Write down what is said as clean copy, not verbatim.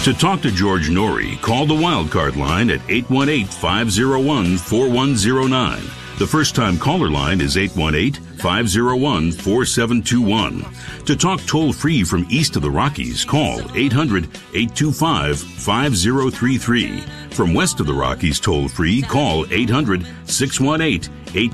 To talk to George Norrie, call the Wildcard line at 818-501-4109. The first-time caller line is 818-501-4721. To talk toll-free from east of the Rockies, call 800-825-5033. From west of the Rockies toll-free, call 800-618-8